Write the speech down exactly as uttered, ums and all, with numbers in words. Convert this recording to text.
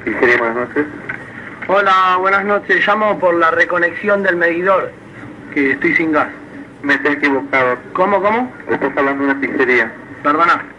Pizzería, buenas noches. Hola, buenas noches. Llamo por la reconexión del medidor, que estoy sin gas. Me estoy equivocado. ¿Cómo, cómo? Estás hablando de una pizzería. Perdona.